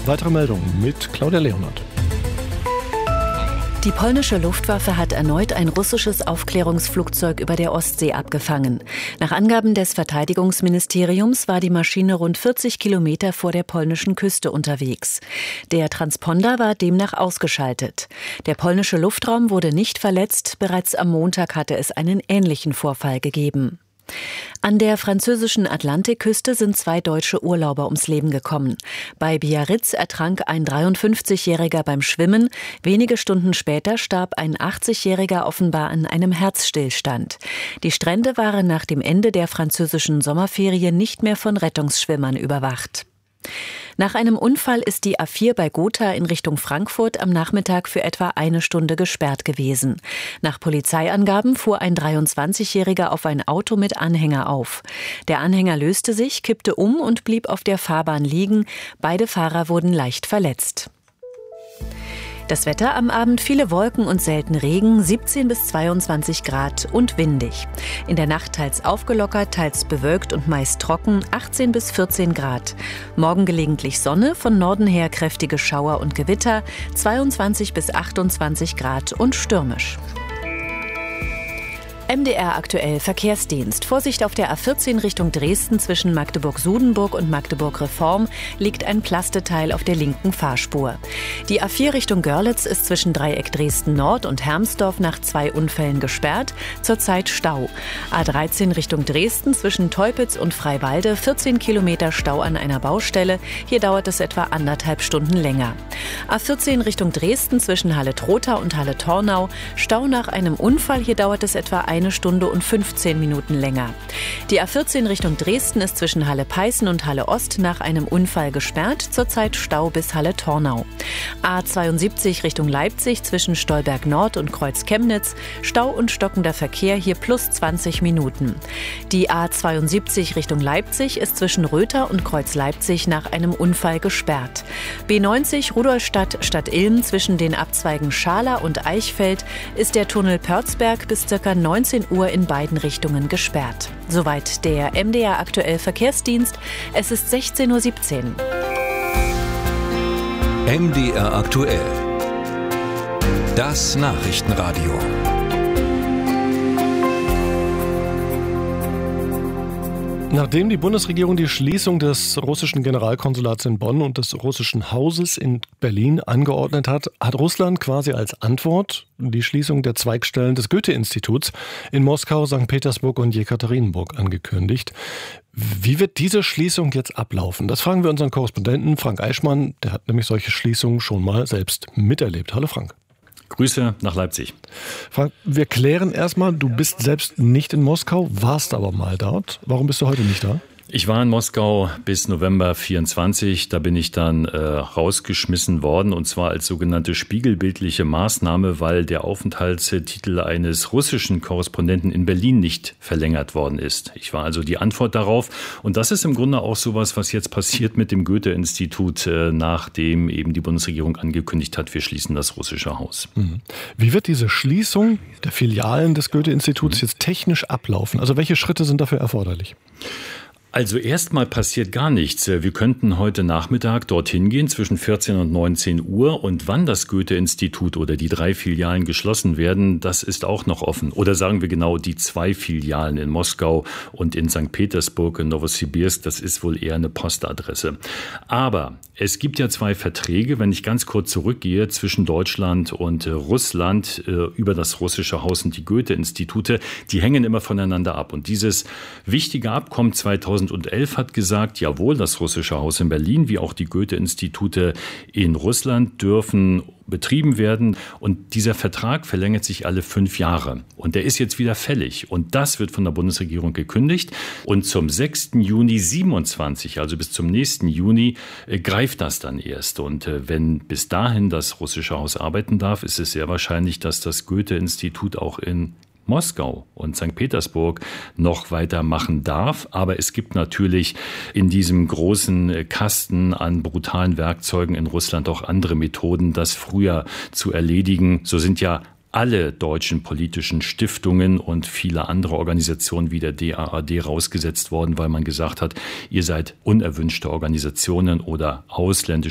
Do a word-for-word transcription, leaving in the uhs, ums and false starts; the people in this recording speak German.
Weitere Meldungen mit Claudia Leonhardt. Die polnische Luftwaffe hat erneut ein russisches Aufklärungsflugzeug über der Ostsee abgefangen. Nach Angaben des Verteidigungsministeriums war die Maschine rund vierzig Kilometer vor der polnischen Küste unterwegs. Der Transponder war demnach ausgeschaltet. Der polnische Luftraum wurde nicht verletzt. Bereits am Montag hatte es einen ähnlichen Vorfall gegeben. An der französischen Atlantikküste sind zwei deutsche Urlauber ums Leben gekommen. Bei Biarritz ertrank ein dreiundfünfzigjähriger beim Schwimmen. Wenige Stunden später starb ein achtzigjähriger offenbar an einem Herzstillstand. Die Strände waren nach dem Ende der französischen Sommerferien nicht mehr von Rettungsschwimmern überwacht. Nach einem Unfall ist die A vier bei Gotha in Richtung Frankfurt am Nachmittag für etwa eine Stunde gesperrt gewesen. Nach Polizeiangaben fuhr ein dreiundzwanzigjähriger auf ein Auto mit Anhänger auf. Der Anhänger löste sich, kippte um und blieb auf der Fahrbahn liegen. Beide Fahrer wurden leicht verletzt. Das Wetter am Abend: viele Wolken und selten Regen, siebzehn bis zweiundzwanzig Grad und windig. In der Nacht teils aufgelockert, teils bewölkt und meist trocken, achtzehn bis vierzehn Grad. Morgen gelegentlich Sonne, von Norden her kräftige Schauer und Gewitter, zweiundzwanzig bis achtundzwanzig Grad und stürmisch. M D R aktuell Verkehrsdienst. Vorsicht auf der A vierzehn Richtung Dresden zwischen Magdeburg-Sudenburg und Magdeburg-Reform liegt ein Plasteteil auf der linken Fahrspur. Die A vier Richtung Görlitz ist zwischen Dreieck Dresden-Nord und Hermsdorf nach zwei Unfällen gesperrt, zurzeit Stau. A dreizehn Richtung Dresden zwischen Teupitz und Freiwalde, vierzehn Kilometer Stau an einer Baustelle. Hier dauert es etwa anderthalb Stunden länger. A vierzehn Richtung Dresden zwischen Halle-Trotha und Halle-Tornau, Stau nach einem Unfall. Hier dauert es etwa eine Stunde und fünfzehn Minuten länger. Die A vierzehn Richtung Dresden ist zwischen Halle-Peißen und Halle-Ost nach einem Unfall gesperrt, zurzeit Stau bis Halle-Tornau. A zweiundsiebzig Richtung Leipzig zwischen Stolberg-Nord und Kreuz-Chemnitz, Stau und stockender Verkehr, hier plus zwanzig Minuten. Die A zweiundsiebzig Richtung Leipzig ist zwischen Röther und Kreuz-Leipzig nach einem Unfall gesperrt. B neunzig Rudolstadt Stadt Ilm zwischen den Abzweigen Schala und Eichfeld ist der Tunnel Pörzberg bis ca. neunzehn Uhr in beiden Richtungen gesperrt. Soweit der M D R aktuell Verkehrsdienst. Es ist sechzehn Uhr siebzehn. M D R aktuell. Das Nachrichtenradio. Nachdem die Bundesregierung die Schließung des russischen Generalkonsulats in Bonn und des russischen Hauses in Berlin angeordnet hat, hat Russland quasi als Antwort die Schließung der Zweigstellen des Goethe-Instituts in Moskau, Sankt Petersburg und Jekaterinburg angekündigt. Wie wird diese Schließung jetzt ablaufen? Das fragen wir unseren Korrespondenten Frank Eichmann. Der hat nämlich solche Schließungen schon mal selbst miterlebt. Hallo Frank. Grüße nach Leipzig. Frank, wir klären erstmal, du bist selbst nicht in Moskau, warst aber mal dort. Warum bist du heute nicht da? Ich war in Moskau bis November vierundzwanzig, da bin ich dann äh, rausgeschmissen worden, und zwar als sogenannte spiegelbildliche Maßnahme, weil der Aufenthaltstitel eines russischen Korrespondenten in Berlin nicht verlängert worden ist. Ich war also die Antwort darauf, und das ist im Grunde auch sowas, was jetzt passiert mit dem Goethe-Institut, äh, nachdem eben die Bundesregierung angekündigt hat, wir schließen das russische Haus. Wie wird diese Schließung der Filialen des Goethe-Instituts jetzt technisch ablaufen? Also welche Schritte sind dafür erforderlich? Also erstmal passiert gar nichts. Wir könnten heute Nachmittag dorthin gehen zwischen vierzehn und neunzehn Uhr, und wann das Goethe-Institut oder die drei Filialen geschlossen werden, das ist auch noch offen. Oder sagen wir genau, die zwei Filialen in Moskau und in Sankt Petersburg, in Novosibirsk, das ist wohl eher eine Postadresse. Aber es gibt ja zwei Verträge, wenn ich ganz kurz zurückgehe, zwischen Deutschland und Russland äh, über das russische Haus und die Goethe-Institute. Die hängen immer voneinander ab. Und dieses wichtige Abkommen zweitausendelf hat gesagt, jawohl, das russische Haus in Berlin wie auch die Goethe-Institute in Russland dürfen betrieben werden. Und dieser Vertrag verlängert sich alle fünf Jahre. Und der ist jetzt wieder fällig. Und das wird von der Bundesregierung gekündigt. Und zum sechsten Juni siebenundzwanzig, also bis zum nächsten Juni, äh, greift das dann erst. Und äh, wenn bis dahin das russische Haus arbeiten darf, ist es sehr wahrscheinlich, dass das Goethe-Institut auch in Moskau und Sankt Petersburg noch weitermachen darf. Aber es gibt natürlich in diesem großen Kasten an brutalen Werkzeugen in Russland auch andere Methoden, das früher zu erledigen. So sind ja alle deutschen politischen Stiftungen und viele andere Organisationen wie der D A A D rausgesetzt worden, weil man gesagt hat, ihr seid unerwünschte Organisationen oder ausländische